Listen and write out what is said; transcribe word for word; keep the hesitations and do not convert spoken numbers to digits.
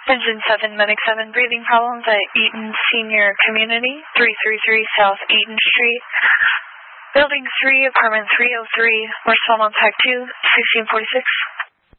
Engine seven, Medic seven, breathing problems at Eaton Senior Community, three thirty-three South Eaton Street. Building three, apartment three oh three, Marcel Montag two, sixteen forty-six.